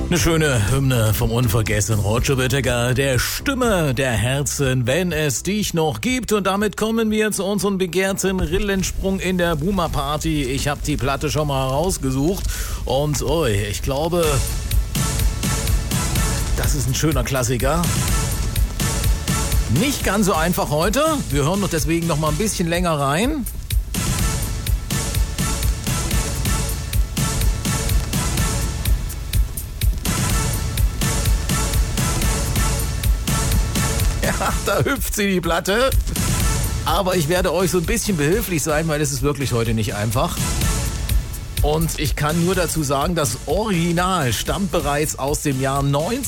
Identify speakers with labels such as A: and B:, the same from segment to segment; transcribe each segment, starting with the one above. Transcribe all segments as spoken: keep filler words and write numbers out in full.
A: Eine schöne Hymne vom unvergessenen Roger Whittaker, der Stimme der Herzen, wenn es dich noch gibt. Und damit kommen wir zu unserem begehrten Rillensprung in der Boomer Party. Ich habe die Platte schon mal rausgesucht und oh, ich glaube, das ist ein schöner Klassiker. Nicht ganz so einfach heute. Wir hören doch deswegen noch mal ein bisschen länger rein. Ja, da hüpft sie, die Platte. Aber ich werde euch so ein bisschen behilflich sein, weil es ist wirklich heute nicht einfach. Und ich kann nur dazu sagen, das Original stammt bereits aus dem Jahr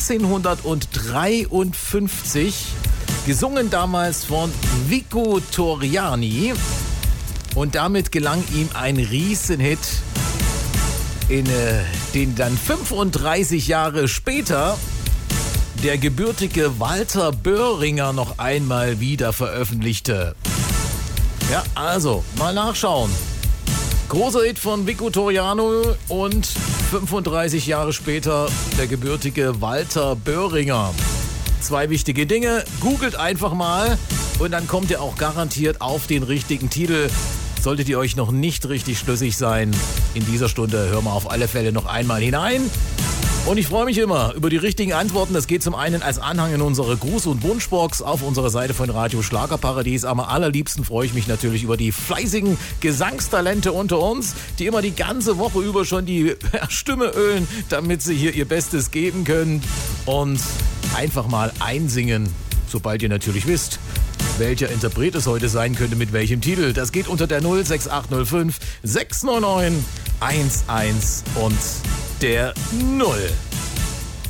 A: neunzehnhundertdreiundfünfzig. Gesungen damals von Vico Torriani. Und damit gelang ihm ein Riesenhit, in äh, den dann fünfunddreißig Jahre später der gebürtige Walter Böhringer noch einmal wieder veröffentlichte. Ja, also, mal nachschauen. Großer Hit von Vico Torriani und fünfunddreißig Jahre später der gebürtige Walter Böhringer. Zwei wichtige Dinge, googelt einfach mal und dann kommt ihr auch garantiert auf den richtigen Titel. Solltet ihr euch noch nicht richtig schlüssig sein, in dieser Stunde hören wir auf alle Fälle noch einmal hinein. Und ich freue mich immer über die richtigen Antworten. Das geht zum einen als Anhang in unsere Gruß- und Wunschbox auf unserer Seite von Radio Schlagerparadies. Am allerliebsten freue ich mich natürlich über die fleißigen Gesangstalente unter uns, die immer die ganze Woche über schon die Stimme ölen, damit sie hier ihr Bestes geben können. Und einfach mal einsingen, sobald ihr natürlich wisst, welcher Interpret es heute sein könnte, mit welchem Titel. Das geht unter der null sechs acht null fünf sechs neun neun eins eins und der Null.